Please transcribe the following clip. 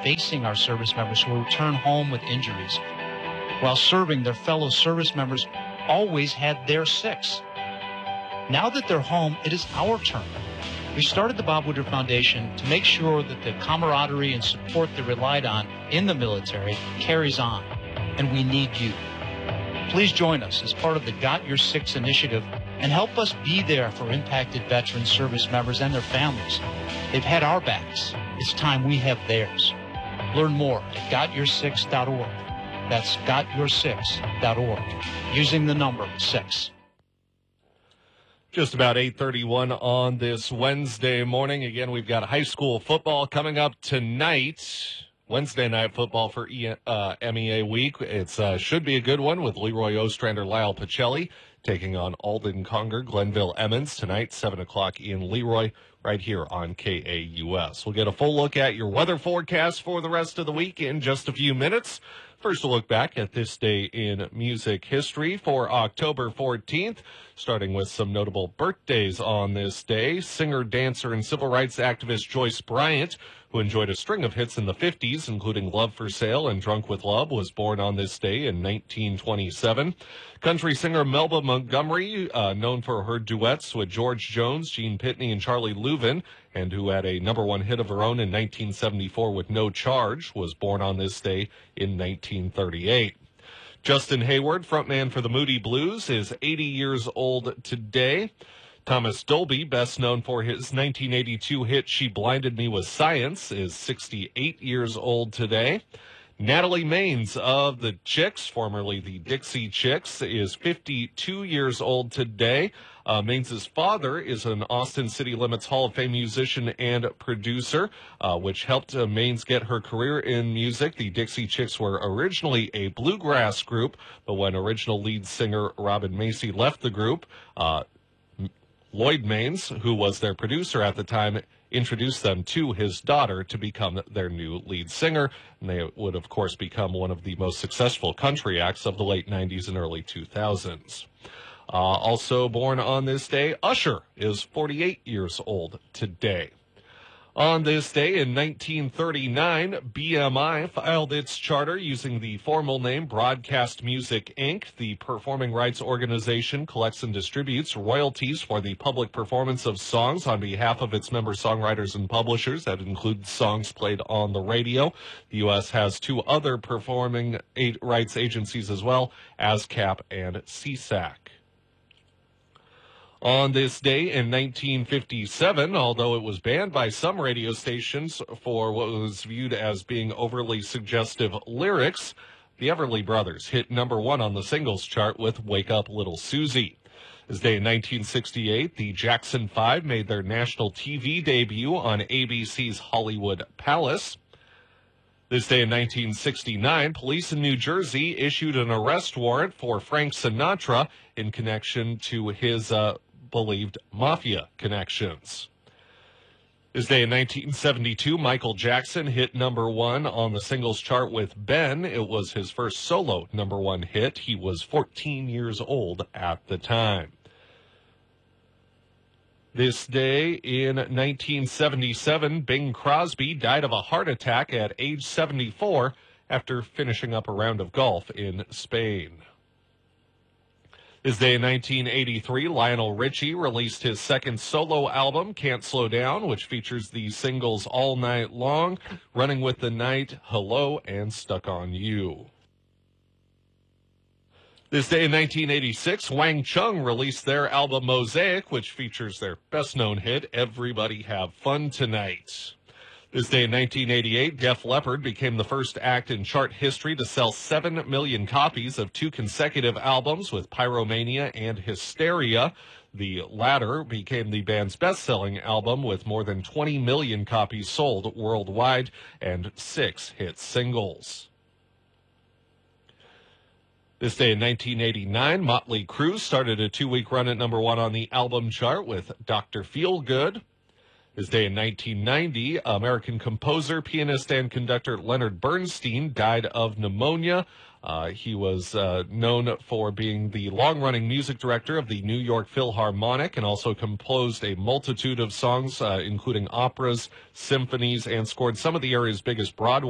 facing our service members who return home with injuries. While serving, their fellow service members always had their six. Now that they're home, it is our turn. We started the Bob Woodward Foundation to make sure that the camaraderie and support they relied on in the military carries on, and we need you. Please join us as part of the Got Your Six initiative and help us be there for impacted veteran service members and their families. They've had our backs. It's time we have theirs. Learn more at gotyoursix.org. That's gotyoursix.org, using the number 6. Just about 8:31 on this Wednesday morning. Again, we've got high school football coming up tonight. Wednesday night football for MEA week. It's should be a good one with Leroy Ostrander, Lyle Pacelli taking on Alden Conger, Glenville Emmons tonight, 7 o'clock in Leroy, right here on KAUS. We'll get a full look at your weather forecast for the rest of the week in just a few minutes. First, a look back at this day in music history for October 14th, starting with some notable birthdays on this day. Singer, dancer, and civil rights activist Joyce Bryant, who enjoyed a string of hits in the 50s, including Love for Sale and Drunk with Love, was born on this day in 1927. Country singer Melba Montgomery, known for her duets with George Jones, Gene Pitney, and Charlie Louvin, and who had a #1 hit of her own in 1974 with No Charge, was born on this day in 1938. Justin Hayward, frontman for the Moody Blues, is 80 years old today. Thomas Dolby, best known for his 1982 hit She Blinded Me with Science, is 68 years old today. Natalie Maines of the Chicks, formerly the Dixie Chicks, is 52 years old today. Maines' father is an Austin City Limits Hall of Fame musician and producer, which helped Maines get her career in music. The Dixie Chicks were originally a bluegrass group, but when original lead singer Robin Macy left the group, Lloyd Maines, who was their producer at the time, introduced them to his daughter to become their new lead singer, and they would, of course, become one of the most successful country acts of the late 90s and early 2000s. Also born on this day, Usher is 48 years old today. On this day in 1939, BMI filed its charter using the formal name Broadcast Music, Inc. The performing rights organization collects and distributes royalties for the public performance of songs on behalf of its member songwriters and publishers. That includes songs played on the radio. The U.S. has two other performing rights agencies as well, ASCAP and SESAC. On this day in 1957, although it was banned by some radio stations for what was viewed as being overly suggestive lyrics, the Everly Brothers hit #1 on the singles chart with Wake Up Little Susie. This day in 1968, the Jackson 5 made their national TV debut on ABC's Hollywood Palace. This day in 1969, police in New Jersey issued an arrest warrant for Frank Sinatra in connection to his believed mafia connections. This day in 1972, Michael Jackson hit #1 on the singles chart with Ben. It was his first solo #1 hit. He was 14 years old at the time. This day in 1977, Bing Crosby died of a heart attack at age 74 after finishing up a round of golf in Spain. This day in 1983, Lionel Richie released his second solo album, Can't Slow Down, which features the singles All Night Long, Running with the Night, Hello, and Stuck on You. This day in 1986, Wang Chung released their album Mosaic, which features their best-known hit, Everybody Have Fun Tonight. This day in 1988, Def Leppard became the first act in chart history to sell 7 million copies of 2 consecutive albums with Pyromania and Hysteria. The latter became the band's best-selling album with more than 20 million copies sold worldwide and 6 hit singles. This day in 1989, Motley Crue started a 2-week run at #1 on the album chart with Dr. Feelgood. This day in 1990, American composer, pianist, and conductor Leonard Bernstein died of pneumonia. He was known for being the long-running music director of the New York Philharmonic and also composed a multitude of songs, including operas, symphonies, and scored some of the area's biggest Broadway